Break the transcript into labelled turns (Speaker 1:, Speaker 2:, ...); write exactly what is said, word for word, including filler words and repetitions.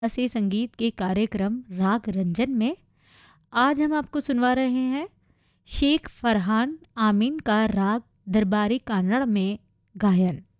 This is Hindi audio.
Speaker 1: से संगीत के कार्यक्रम राग रंजन में आज हम आपको सुनवा रहे हैं शेख फरहान आमीन का राग दरबारी कानड़ में गायन।